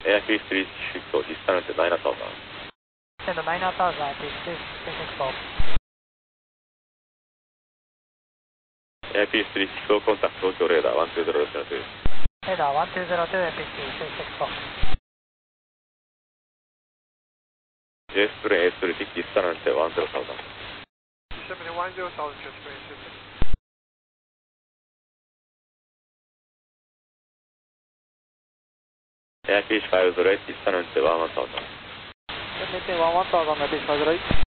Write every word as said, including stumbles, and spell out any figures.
Airspeed three six four, distance nine thousand. And nine thousand, this is three six four. Airspeed three six four, contact Tokyo radar one two zero zero two. Radar one two zero two, Airspeed three six four. J S three eight three six, distance one zero thousand. Disseminate one zero thousand, J S three eight three six. Airspeed five zero eight, distance one one thousand. Maintain one one thousand, Airspeed five zero eight.